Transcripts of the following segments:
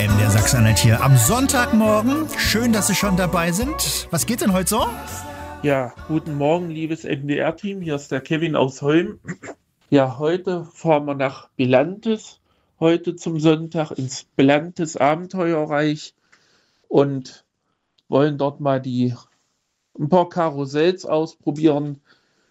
MDR Sachsen-Anhalt hier am Sonntagmorgen. Schön, dass Sie schon dabei sind. Was geht denn heute so? Ja, guten Morgen, liebes MDR-Team. Hier ist der Kevin aus Holm. Ja, heute fahren wir nach Belantes. Heute zum Sonntag ins Belantes Abenteuerreich und wollen dort mal ein paar Karussells ausprobieren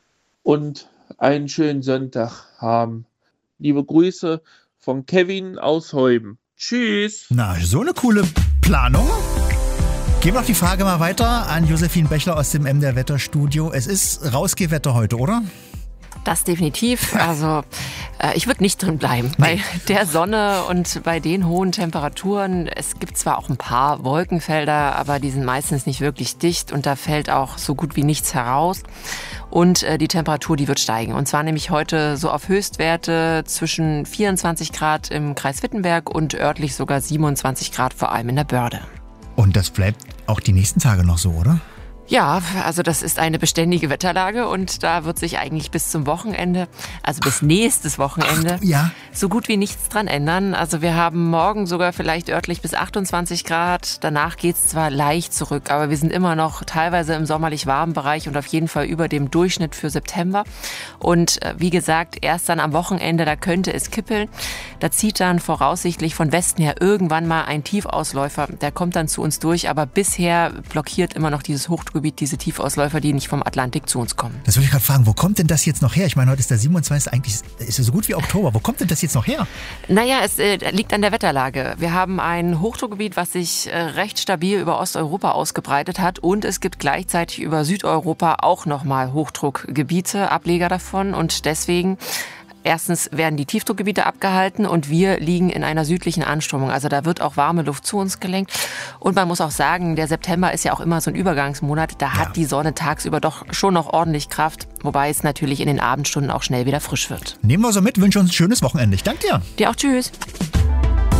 und einen schönen Sonntag haben. Liebe Grüße von Kevin aus Holm. Tschüss. Na, so eine coole Planung. Geben wir doch die Frage mal weiter an Josephine Bechler aus dem MDR Wetterstudio. Es ist Rausgehwetter heute, oder? Das definitiv. Also ich würde nicht drin bleiben. Bei der Sonne und bei den hohen Temperaturen. Es gibt zwar auch ein paar Wolkenfelder, aber die sind meistens nicht wirklich dicht und da fällt auch so gut wie nichts heraus. Und die Temperatur, die wird steigen. Und zwar nämlich heute so auf Höchstwerte zwischen 24 Grad im Kreis Wittenberg und örtlich sogar 27 Grad, vor allem in der Börde. Und das bleibt auch die nächsten Tage noch so, oder? Ja, also das ist eine beständige Wetterlage und da wird sich eigentlich bis zum Wochenende, also bis nächstes Wochenende, so gut wie nichts dran ändern. Also wir haben morgen sogar vielleicht örtlich bis 28 Grad. Danach geht's zwar leicht zurück, aber wir sind immer noch teilweise im sommerlich warmen Bereich und auf jeden Fall über dem Durchschnitt für September. Und wie gesagt, erst dann am Wochenende, da könnte es kippeln. Da zieht dann voraussichtlich von Westen her irgendwann mal ein Tiefausläufer. Der kommt dann zu uns durch, aber bisher blockiert immer noch dieses Hochdruckgebiet, diese Tiefausläufer, die nicht vom Atlantik zu uns kommen. Das würde ich gerade fragen, wo kommt denn das jetzt noch her? Ich meine, heute ist der 27. Eigentlich ist es so gut wie Oktober. Wo kommt denn das jetzt noch her? Naja, es liegt an der Wetterlage. Wir haben ein Hochdruckgebiet, was sich recht stabil über Osteuropa ausgebreitet hat und es gibt gleichzeitig über Südeuropa auch nochmal Hochdruckgebiete, Ableger davon und deswegen erstens werden die Tiefdruckgebiete abgehalten und wir liegen in einer südlichen Anströmung. Also da wird auch warme Luft zu uns gelenkt. Und man muss auch sagen, der September ist ja auch immer so ein Übergangsmonat. Da hat die Sonne tagsüber doch schon noch ordentlich Kraft, wobei es natürlich in den Abendstunden auch schnell wieder frisch wird. Nehmen wir so mit, wünsche uns ein schönes Wochenende. Ich danke dir. Dir auch, tschüss.